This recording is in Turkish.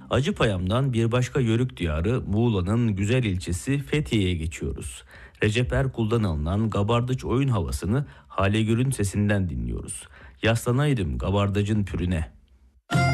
Acıpayam'dan bir başka yörük diyarı Muğla'nın güzel ilçesi Fethiye'ye geçiyoruz. Recep Erkul'dan alınan Gabardıç oyun havasını Hale Gür'ün sesinden dinliyoruz. Yaslanaydım gabardacın pürüne.